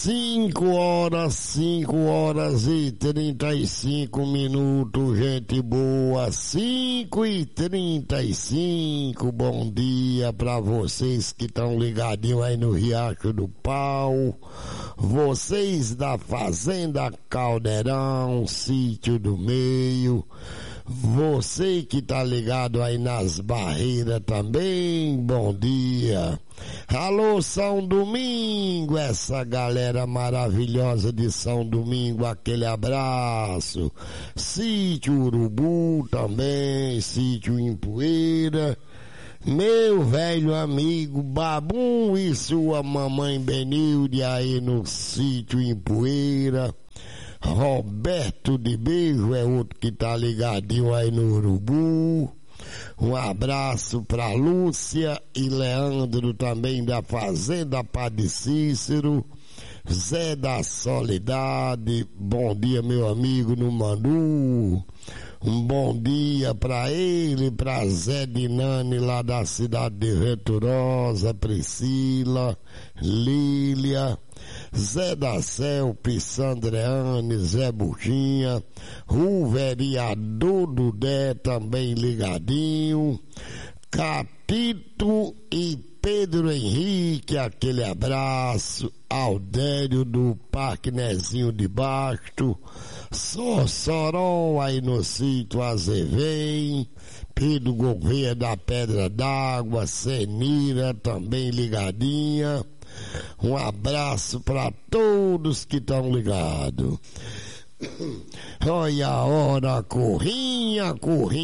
5h35, gente boa, 5h35, bom dia pra vocês que estão ligadinhos aí no Riacho do Pau, vocês da Fazenda Caldeirão, Sítio do Meio, você que tá ligado aí nas barreiras também, bom dia. Alô, São Domingo, essa galera maravilhosa de São Domingo, aquele abraço. Sítio Urubu também, Sítio Empoeira. Meu velho amigo Babum e sua mamãe Benilde aí no Sítio Empoeira. Roberto de Beijo é outro que tá ligadinho aí no Urubu. Um abraço pra Lúcia e Leandro também da Fazenda Padre Cícero. Zé da Soledade, bom dia meu amigo no Manu. Um bom dia pra ele, pra Zé Dinani lá da cidade de Venturosa, Priscila, Lília, Zé da Celpe, Sandreane, Zé Buchinha, o vereador Dudé também ligadinho, Catito e Pedro Henrique, aquele abraço, Aldério do Parque Nezinho de Basto, Sossoró aí no Sítio Azevém, Pedro Gouveia da Pedra d'Água, Senira também ligadinha. Um abraço para todos que estão ligados. Olha a hora, Corrinha,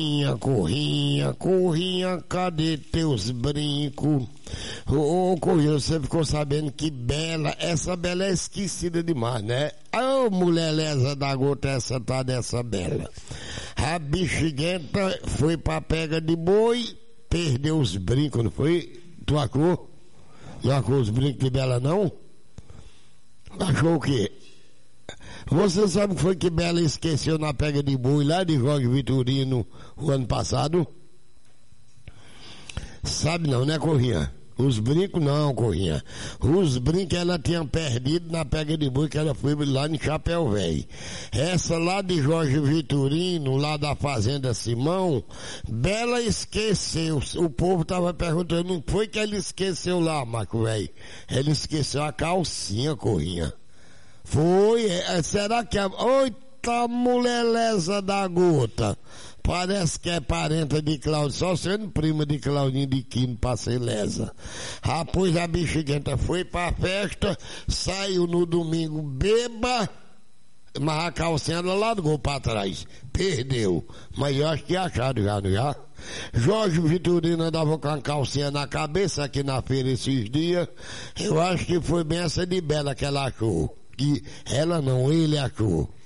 cadê teus brincos? Ô, Corrinha, você ficou sabendo que Bela, essa Bela é esquecida demais, né? Ô, mulher lesa da gota, essa tá dessa Bela. A bexiguenta foi pra pega de boi, perdeu os brincos, não foi? Tu achou? Não achou os brincos de Bela, não? Achou o quê? Você sabe o que foi que Bela esqueceu na pega de boi lá de Jorge Vitorino o ano passado? Sabe não, né, Corrinha? Os brincos não, Corrinha. Os brincos ela tinha perdido na pega de boi que ela foi lá no Chapéu Velho. Essa lá de Jorge Vitorino, lá da Fazenda Simão, Bela esqueceu. O povo tava perguntando, não foi que ela esqueceu lá, Marco Velho? Ela esqueceu a calcinha, Corrinha. Foi, será que Oita mulher lesa da gota. Parece que é parenta de Claudinho, só sendo prima de Claudinho de Quino pra ser lesa. Rapaz, a bexiguenta foi pra festa, saiu no domingo beba, mas a calcinha ela largou pra trás. Perdeu. Mas eu acho que acharam já, não já? Jorge Vitorino andava com a calcinha na cabeça aqui na feira esses dias. Eu acho que foi bem essa de Bela que ela achou. Que ela não, ele achou.